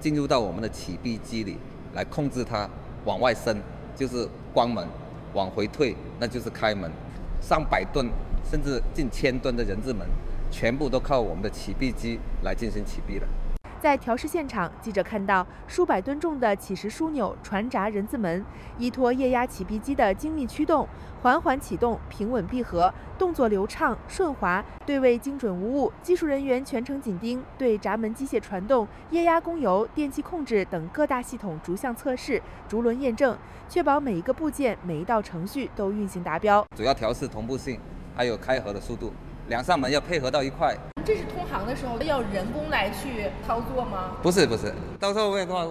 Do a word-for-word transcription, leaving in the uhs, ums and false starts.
进入到我们的起闭机里来控制它往外伸，就是关门；往回退，那就是开门。上百吨甚至近千吨的人字门，全部都靠我们的起闭机来进行起闭的。 在调试现场，记者看到数百吨重的起石枢纽传闸人字门，依托液压起闭机的精密驱动，缓缓启动，平稳闭合，动作流畅顺滑，对位精准无误。技术人员全程紧盯，对闸门机械传动、液压供油、电气控制等各大系统逐项测试、逐轮验证，确保每一个部件、每一道程序都运行达标。 主要调试同步性，还有开合的速度，两扇门要配合到一块。 这是通航的时候要人工来去操作吗？ 不是不是，到时候的话